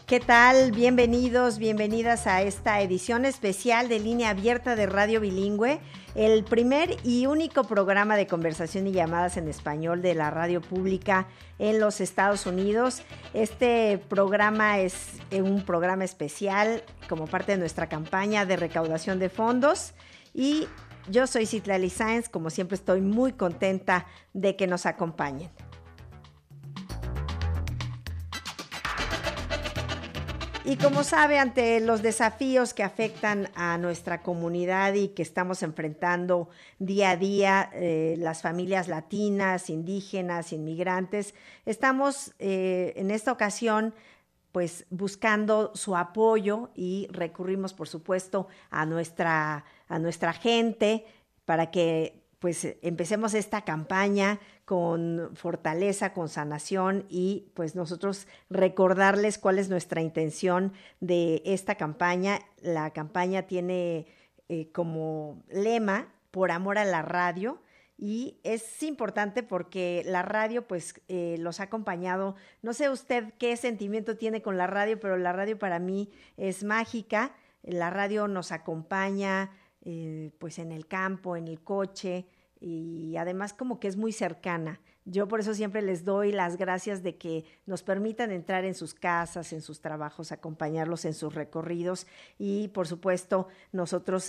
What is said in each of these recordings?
¿Qué tal? Bienvenidos, bienvenidas a esta edición especial de Línea Abierta de Radio Bilingüe, el primer y único programa de conversación y llamadas en español de la radio pública en los Estados Unidos. Este programa es un programa especial como parte de nuestra campaña de recaudación de fondos y yo soy Citlali Sáenz, como siempre estoy muy contenta de que nos acompañen. Y como sabe, ante los desafíos que afectan a nuestra comunidad y que estamos enfrentando día a día, las familias latinas, indígenas, inmigrantes, estamos en esta ocasión pues buscando su apoyo y recurrimos, por supuesto, a nuestra gente para que pues empecemos esta campaña con fortaleza, con sanación y pues nosotros recordarles cuál es nuestra intención de esta campaña. La campaña tiene como lema por amor a la radio y es importante porque la radio pues los ha acompañado. No sé usted qué sentimiento tiene con la radio, pero la radio para mí es mágica. La radio nos acompaña pues en el campo, en el coche, y además como que es muy cercana. Yo por eso siempre les doy las gracias de que nos permitan entrar en sus casas, en sus trabajos, acompañarlos en sus recorridos y por supuesto nosotros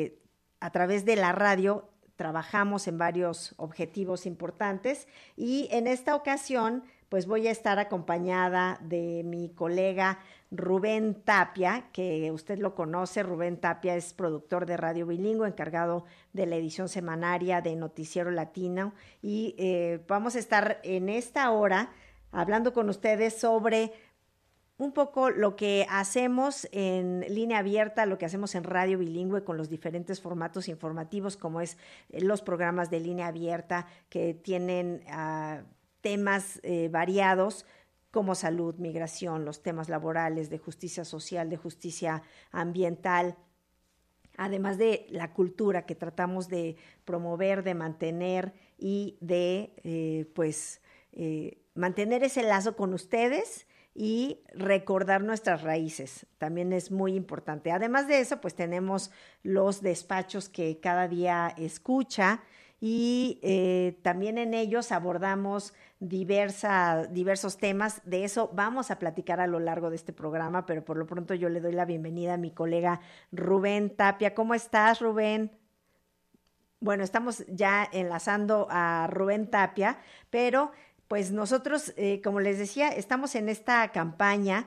a través de la radio trabajamos en varios objetivos importantes y en esta ocasión pues voy a estar acompañada de mi colega Rubén Tapia, que usted lo conoce. Rubén Tapia es productor de Radio Bilingüe, encargado de la edición semanaria de Noticiero Latino y vamos a estar en esta hora hablando con ustedes sobre un poco lo que hacemos en Línea Abierta, lo que hacemos en Radio Bilingüe con los diferentes formatos informativos, como es los programas de Línea Abierta que tienen temas variados como salud, migración, los temas laborales, de justicia social, de justicia ambiental, además de la cultura que tratamos de promover, de mantener y de mantener ese lazo con ustedes y recordar nuestras raíces. También es muy importante. Además de eso, pues tenemos los despachos que cada día escucha y también en ellos abordamos diversos temas. De eso vamos a platicar a lo largo de este programa, pero por lo pronto yo le doy la bienvenida a mi colega Rubén Tapia. ¿Cómo estás, Rubén? Bueno, estamos ya enlazando a Rubén Tapia, pero pues nosotros, como les decía, estamos en esta campaña,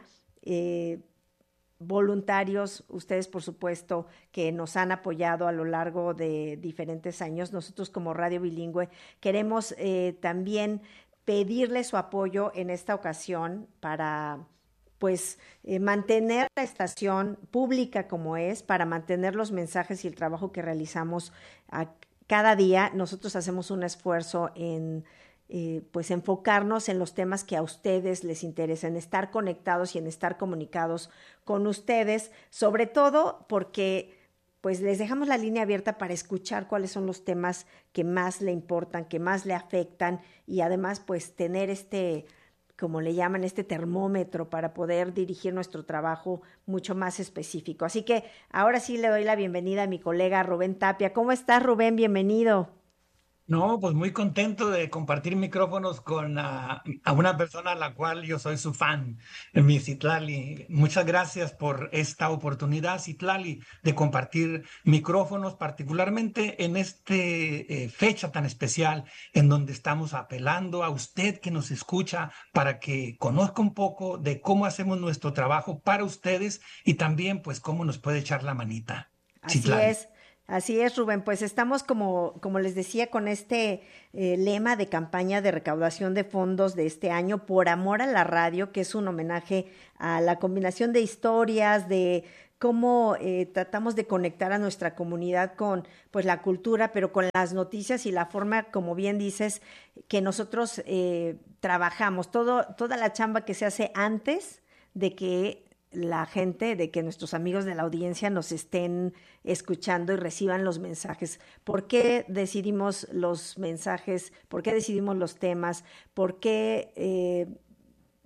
voluntarios, ustedes por supuesto que nos han apoyado a lo largo de diferentes años. Nosotros como Radio Bilingüe queremos también pedirles su apoyo en esta ocasión para pues mantener la estación pública como es, para mantener los mensajes y el trabajo que realizamos cada día. Nosotros hacemos un esfuerzo en pues enfocarnos en los temas que a ustedes les interesan, estar conectados y en estar comunicados con ustedes, sobre todo porque pues les dejamos la línea abierta para escuchar cuáles son los temas que más le importan, que más le afectan y además pues tener como le llaman, este termómetro para poder dirigir nuestro trabajo mucho más específico. Así que ahora sí le doy la bienvenida a mi colega Rubén Tapia. ¿Cómo estás, Rubén? Bienvenido. No, pues muy contento de compartir micrófonos con a una persona a la cual yo soy su fan, mi Citlali. Muchas gracias por esta oportunidad, Citlali, de compartir micrófonos, particularmente en este fecha tan especial en donde estamos apelando a usted que nos escucha para que conozca un poco de cómo hacemos nuestro trabajo para ustedes y también pues cómo nos puede echar la manita, Así Citlali. es, así es, Rubén. Pues estamos como les decía, con este lema de campaña de recaudación de fondos de este año por amor a la radio, que es un homenaje a la combinación de historias, de cómo tratamos de conectar a nuestra comunidad con pues la cultura, pero con las noticias y la forma, como bien dices, que nosotros trabajamos, toda la chamba que se hace antes de que la gente, de que nuestros amigos de la audiencia nos estén escuchando y reciban los mensajes. ¿Por qué decidimos los mensajes? ¿Por qué decidimos los temas? ¿Por qué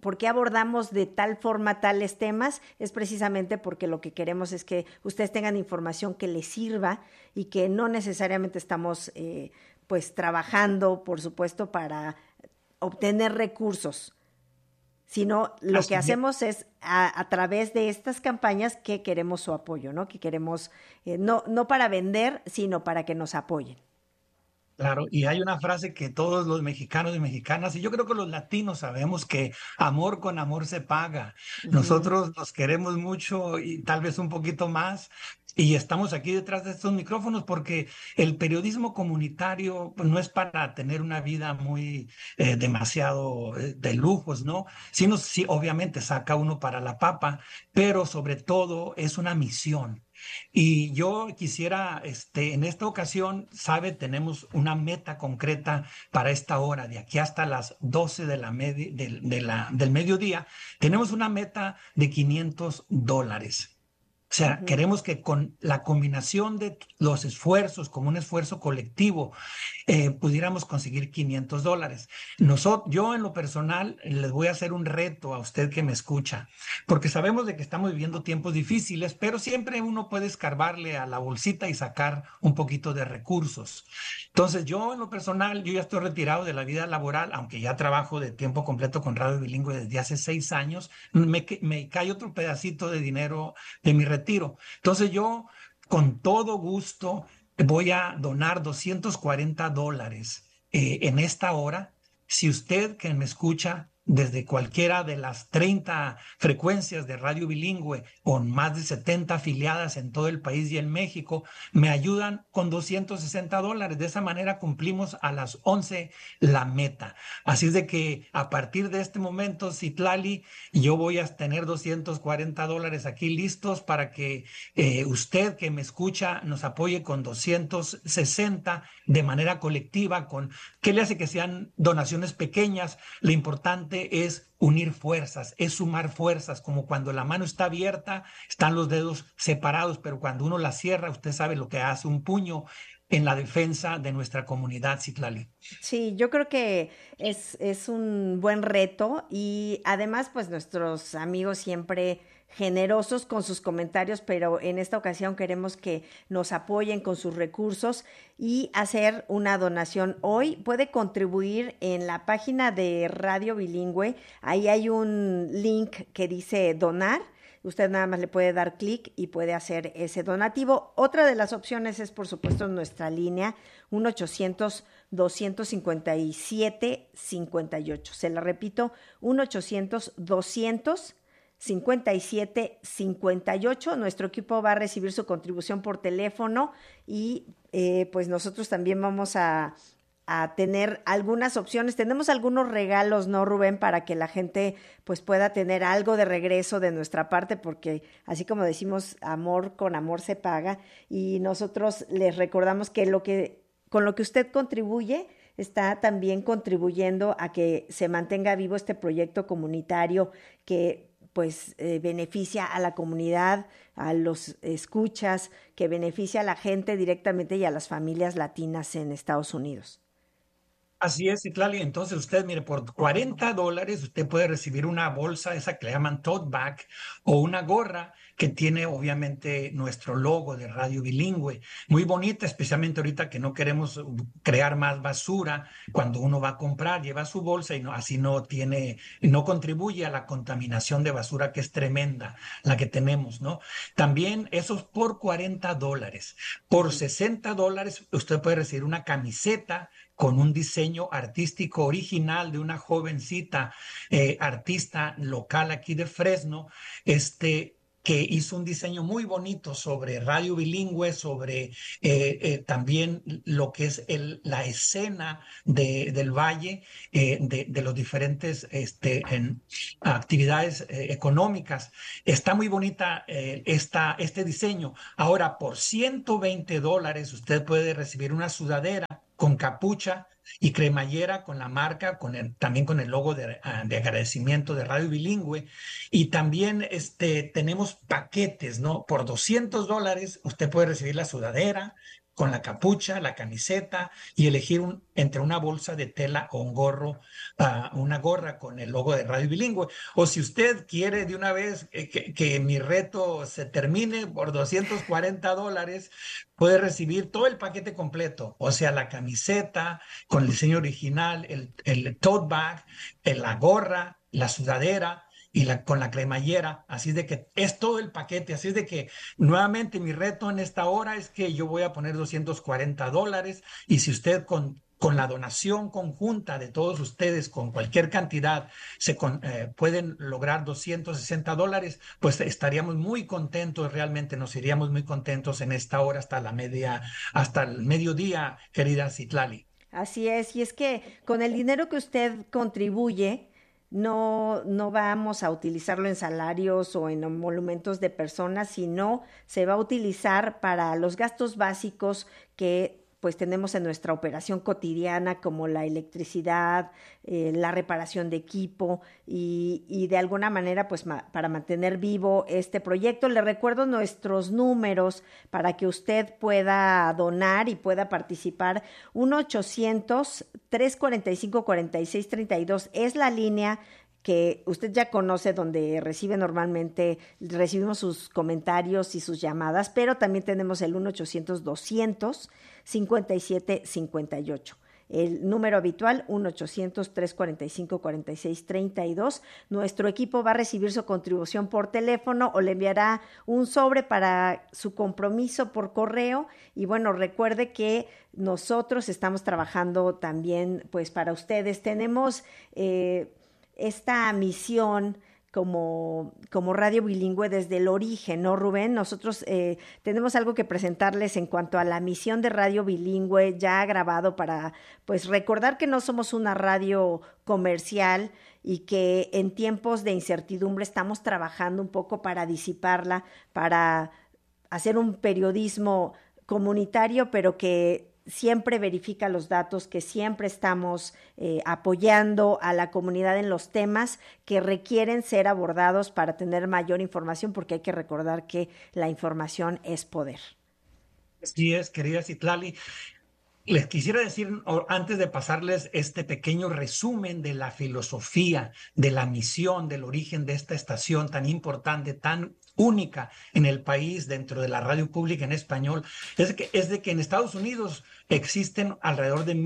¿por qué abordamos de tal forma tales temas? Es precisamente porque lo que queremos es que ustedes tengan información que les sirva y que no necesariamente estamos pues trabajando, por supuesto, para obtener recursos, sino lo que Así es. hacemos es a través de estas campañas que queremos su apoyo, ¿no? Que queremos, no para vender, sino para que nos apoyen. Claro, y hay una frase que todos los mexicanos y mexicanas, y yo creo que los latinos sabemos que amor con amor se paga. Ujú. Nosotros nos queremos mucho y tal vez un poquito más, y estamos aquí detrás de estos micrófonos porque el periodismo comunitario pues, no es para tener una vida muy demasiado de lujos, ¿no? Sino, sí, obviamente saca uno para la papa, pero sobre todo es una misión. Y yo quisiera, en esta ocasión, sabe, tenemos una meta concreta para esta hora, de aquí hasta las 12 del mediodía, tenemos una meta de $500. O sea, Ujú. queremos que con la combinación de los esfuerzos, como un esfuerzo colectivo, pudiéramos conseguir $500. Yo en lo personal les voy a hacer un reto a usted que me escucha, porque sabemos de que estamos viviendo tiempos difíciles, pero siempre uno puede escarbarle a la bolsita y sacar un poquito de recursos. Entonces yo en lo personal, yo ya estoy retirado de la vida laboral, aunque ya trabajo de tiempo completo con Radio Bilingüe desde hace 6 años, me cae otro pedacito de dinero de mi retiro. Entonces yo con todo gusto voy a donar $240 en esta hora. Si usted que me escucha desde cualquiera de las 30 frecuencias de radio bilingüe o más de 70 afiliadas en todo el país y en México, me ayudan con $260. De esa manera cumplimos a las 11 la meta. Así es de que a partir de este momento, Citlali, yo voy a tener $240 aquí listos para que usted que me escucha nos apoye con 260 de manera colectiva, ¿qué le hace que sean donaciones pequeñas? Lo importante es unir fuerzas, es sumar fuerzas, como cuando la mano está abierta, están los dedos separados, pero cuando uno la cierra, usted sabe lo que hace un puño en la defensa de nuestra comunidad, Citlali. Sí, yo creo que es un buen reto y además pues nuestros amigos siempre generosos con sus comentarios, pero en esta ocasión queremos que nos apoyen con sus recursos y hacer una donación hoy. Puede contribuir en la página de Radio Bilingüe, ahí hay un link que dice donar. Usted nada más le puede dar clic y puede hacer ese donativo. Otra de las opciones es, por supuesto, nuestra línea 1-800-257-58. Se la repito, 1-800-200-57-58. Nuestro equipo va a recibir su contribución por teléfono y pues nosotros también vamos a tener algunas opciones. Tenemos algunos regalos, ¿no, Rubén? Para que la gente pues pueda tener algo de regreso de nuestra parte, porque así como decimos, amor con amor se paga, y nosotros les recordamos que con lo que usted contribuye, está también contribuyendo a que se mantenga vivo este proyecto comunitario que pues beneficia a la comunidad, a los escuchas, que beneficia a la gente directamente y a las familias latinas en Estados Unidos. Así es, Citlali. Entonces usted, mire, por $40 usted puede recibir una bolsa, esa que le llaman tote bag, o una gorra que tiene obviamente nuestro logo de Radio Bilingüe. Muy bonita, especialmente ahorita que no queremos crear más basura. Cuando uno va a comprar, lleva su bolsa y así no contribuye a la contaminación de basura que es tremenda, la que tenemos, ¿no? También esos por $40. Por Ujú. $60 usted puede recibir una camiseta con un diseño artístico original de una jovencita artista local aquí de Fresno, que hizo un diseño muy bonito sobre radio bilingüe, sobre también lo que es la escena del valle, de los diferentes actividades económicas. Está muy bonita este diseño. Ahora, por $120 usted puede recibir una sudadera con capucha y cremallera con la marca, también con el logo de agradecimiento de Radio Bilingüe. Y también tenemos paquetes, ¿no? Por $200 usted puede recibir la sudadera, con la capucha, la camiseta y elegir entre una bolsa de tela o un gorro, una gorra con el logo de Radio Bilingüe. O si usted quiere de una vez que mi reto se termine por $240, puede recibir todo el paquete completo, o sea, la camiseta con el diseño original, el tote bag, la gorra, la sudadera y con la cremallera, así de que es todo el paquete, así de que nuevamente mi reto en esta hora es que yo voy a poner $240 y si usted con la donación conjunta de todos ustedes, con cualquier cantidad, pueden lograr $260, pues estaríamos muy contentos, realmente nos iríamos muy contentos en esta hora hasta el mediodía, querida Citlali. Así es, y es que con el dinero que usted contribuye, no vamos a utilizarlo en salarios o en monumentos de personas, sino se va a utilizar para los gastos básicos que pues tenemos en nuestra operación cotidiana, como la electricidad, la reparación de equipo y de alguna manera pues para mantener vivo este proyecto. Le recuerdo nuestros números para que usted pueda donar y pueda participar. 1-800-345-4632 es la línea que usted ya conoce, donde recibimos sus comentarios y sus llamadas, pero también tenemos el 1-800-200-5758. El número habitual, 1-800-345-4632. Nuestro equipo va a recibir su contribución por teléfono o le enviará un sobre para su compromiso por correo. Y bueno, recuerde que nosotros estamos trabajando también pues para ustedes. Tenemos esta misión como Radio Bilingüe desde el origen, ¿no, Rubén? Nosotros tenemos algo que presentarles en cuanto a la misión de Radio Bilingüe, ya grabado, para pues recordar que no somos una radio comercial y que en tiempos de incertidumbre estamos trabajando un poco para disiparla, para hacer un periodismo comunitario, pero que siempre verifica los datos, que siempre estamos apoyando a la comunidad en los temas que requieren ser abordados para tener mayor información, porque hay que recordar que la información es poder. Así es, querida Citlali. Les quisiera decir, antes de pasarles este pequeño resumen de la filosofía, de la misión, del origen de esta estación tan importante, tan única en el país dentro de la radio pública en español, es de que en Estados Unidos existen alrededor de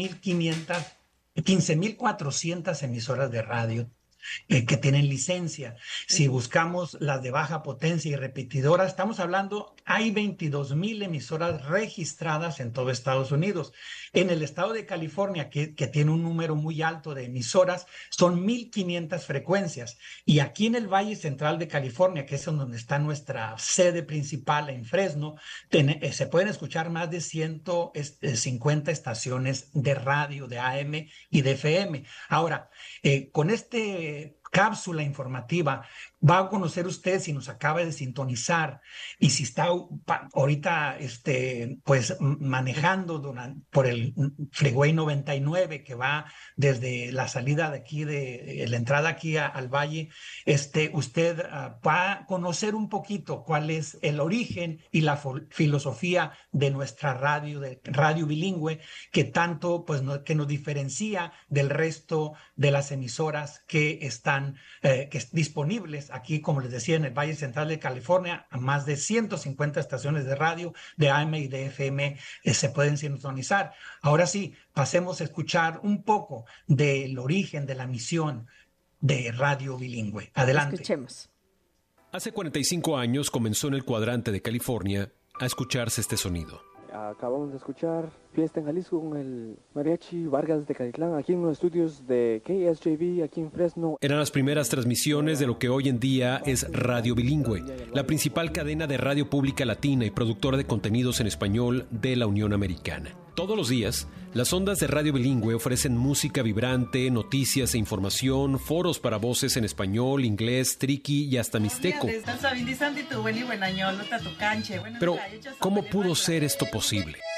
15.400 emisoras de radio que tienen licencia. Si buscamos las de baja potencia y repetidoras, estamos hablando, hay 22,000 emisoras registradas en todo Estados Unidos. En el estado de California, que tiene un número muy alto de emisoras, son 1,500 frecuencias. Y aquí en el Valle Central de California, que es donde está nuestra sede principal en Fresno, se pueden escuchar más de 150 estaciones de radio, de AM y de FM. Ahora, con cápsula informativa va a conocer usted, si nos acaba de sintonizar y si está ahorita pues manejando por el Freeway 99 que va desde la salida de aquí, de la entrada aquí al valle, usted va a conocer un poquito cuál es el origen y la filosofía de nuestra radio, de Radio Bilingüe, que tanto pues que nos diferencia del resto de las emisoras que están disponibles aquí, como les decía, en el Valle Central de California. A más de 150 estaciones de radio, de AM y de FM se pueden sintonizar. Ahora sí, pasemos a escuchar un poco del origen de la misión de Radio Bilingüe. Adelante. Escuchemos. Hace 45 años comenzó en el cuadrante de California a escucharse este sonido. Acabamos de escuchar Fiesta en Jalisco con el Mariachi Vargas de Calitlán, aquí en los estudios de KSJB, aquí en Fresno. Eran las primeras transmisiones de lo que hoy en día es Radio Bilingüe, la principal cadena de radio pública latina y productora de contenidos en español de la Unión Americana. Todos los días, las ondas de Radio Bilingüe ofrecen música vibrante, noticias e información, foros para voces en español, inglés, triqui y hasta mixteco. Pero, ¿cómo pudo ser esto posible?